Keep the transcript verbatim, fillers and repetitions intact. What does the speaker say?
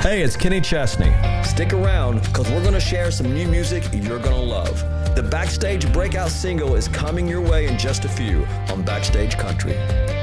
Hey, it's Kenny Chesney. Stick around, because we're going to share some new music you're going to love. The Backstage Breakout single is coming your way in just a few on Backstage Country.